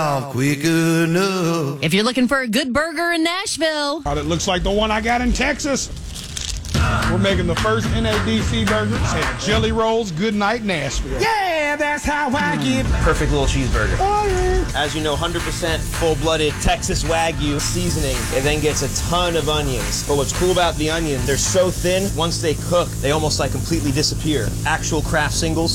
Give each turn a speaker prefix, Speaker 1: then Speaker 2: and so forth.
Speaker 1: quick enough.
Speaker 2: If you're looking for a good burger in Nashville,
Speaker 3: It looks like the one I got in Texas. We're making the first NADC burgers and jelly rolls. Good night, Nashville.
Speaker 4: Yeah, that's how I get.
Speaker 5: Perfect little cheeseburger.
Speaker 4: Oh, yeah.
Speaker 5: As you know, 100% full-blooded Texas Wagyu seasoning. It then gets a ton of onions. But what's cool about the onions, they're so thin, once they cook, they almost like completely disappear. Actual craft singles.